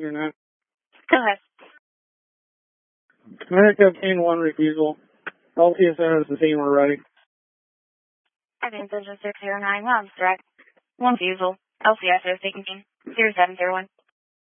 or not? Go ahead. America obtained 1 refusal. LTSN is the team, we're ready. I think Vision 609, Mom's direct. 1 refusal. LCS is taking 0701.